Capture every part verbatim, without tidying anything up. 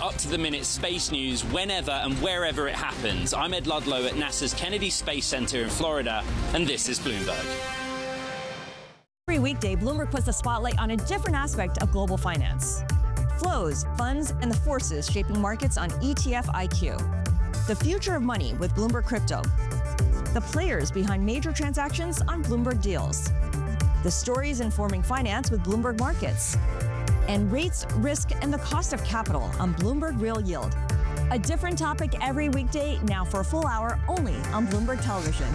up-to-the-minute space news whenever and wherever it happens. I'm Ed Ludlow at NASA's Kennedy Space Center in Florida, and this is Bloomberg. Every weekday, Bloomberg puts the spotlight on a different aspect of global finance. Flows, funds, and the forces shaping markets on E T F I Q. The future of money with Bloomberg Crypto. The players behind major transactions on Bloomberg Deals. The stories informing finance with Bloomberg Markets. And rates, risk, and the cost of capital on Bloomberg Real Yield. A different topic every weekday, now for a full hour only on Bloomberg Television.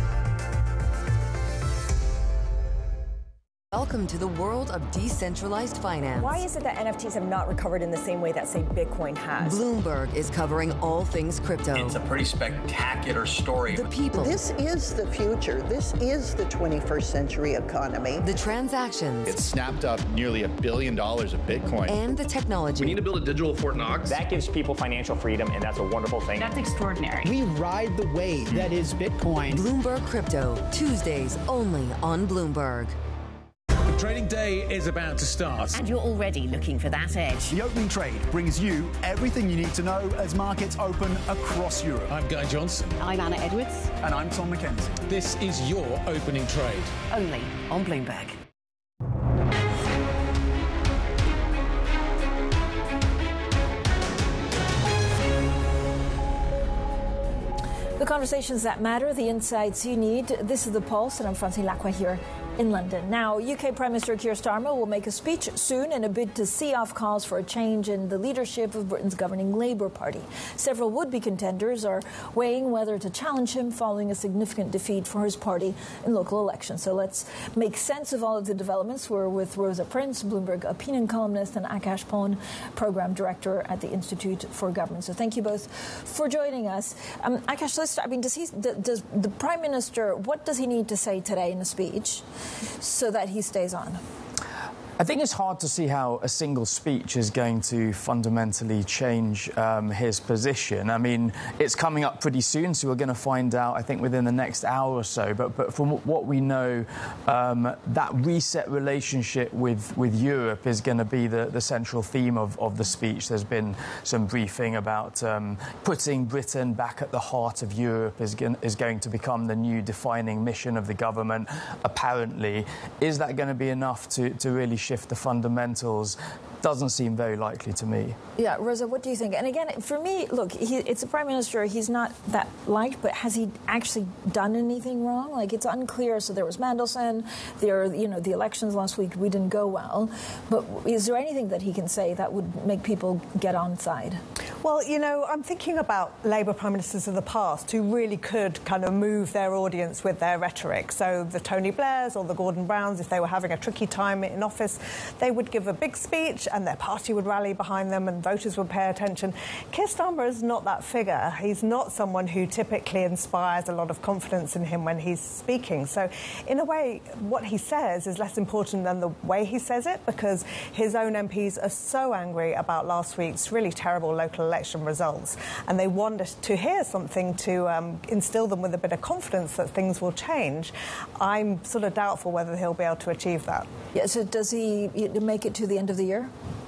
Welcome to the world of decentralized finance. Why is it that N F Ts have not recovered in the same way that, say, Bitcoin has? Bloomberg is covering all things crypto. It's a pretty spectacular story. The people. This is the future. This is the twenty-first century economy. The transactions. It snapped up nearly a billion dollars of Bitcoin. And the technology. We need to build a digital Fort Knox. That gives people financial freedom, and that's a wonderful thing. That's extraordinary. We ride the wave that is Bitcoin. Bloomberg Crypto, Tuesdays only on Bloomberg. Trading day is about to start. And you're already looking for that edge. The opening trade brings you everything you need to know as markets open across Europe. I'm Guy Johnson. I'm Anna Edwards. And I'm Tom McKenzie. This is your opening trade. Only on Bloomberg. The conversations that matter, the insights you need. This is The Pulse, and I'm Francine Lacqua here in London. Now, U K Prime Minister Keir Starmer will make a speech soon in a bid to see off calls for a change in the leadership of Britain's governing Labour Party. Several would-be contenders are weighing whether to challenge him following a significant defeat for his party in local elections. So let's make sense of all of the developments. We're with Rosa Prince, Bloomberg opinion columnist, and Akash Pon, program director at the Institute for Government. So thank you both for joining us. Um, Akash, let's start. I mean, does he, does the Prime Minister, what does he need to say today in a speech so that he stays on? I think it's hard to see how a single speech is going to fundamentally change um, his position. I mean, it's coming up pretty soon, so we're going to find out, I think, within the next hour or so. But, but from what we know, um, that reset relationship with, with Europe is going to be the, the central theme of, of the speech. There's been some briefing about um, putting Britain back at the heart of Europe is, is going to become the new defining mission of the government, apparently. Is that going to be enough to, to really shift the fundamentals? Doesn't seem very likely to me. Yeah, Rosa, what do you think? And again, for me, look, he, it's a prime minister. He's not that liked, but has he actually done anything wrong? Like, it's unclear. So there was Mandelson. There, you know, the elections last week, we didn't go well. But is there anything that he can say that would make people get on side? Well, you know, I'm thinking about Labour prime ministers of the past who really could kind of move their audience with their rhetoric. So the Tony Blairs or the Gordon Browns, if they were having a tricky time in office, they would give a big speech and their party would rally behind them and voters would pay attention. Keir Starmer is not that figure. He's not someone who typically inspires a lot of confidence in him when he's speaking. So, in a way, what he says is less important than the way he says it, because his own M Ps are so angry about last week's really terrible local election results, and they want to hear something to um, instill them with a bit of confidence that things will change. I'm sort of doubtful whether he'll be able to achieve that. Yeah, so does he make it to the end of the year?